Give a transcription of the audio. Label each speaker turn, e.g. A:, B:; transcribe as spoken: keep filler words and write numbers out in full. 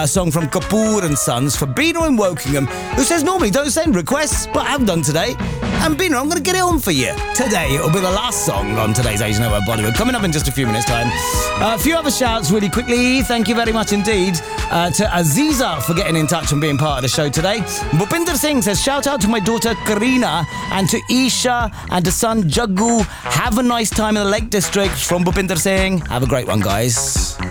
A: A song from Kapoor and Sons for Bina in Wokingham, who says normally don't send requests, but I've done today. And Bina, I'm going to get it on for you. Today, it'll be the last song on today's Asian Over Bollywood, coming up in just a few minutes' time. Uh, a few other shouts really quickly. Thank you very much indeed uh, to Aziza for getting in touch and being part of the show today. Bhupinder Singh says, shout out to my daughter Karina and to Isha and to son Jaggu. Have a nice time in the Lake District from Bhupinder Singh. Have a great one, guys.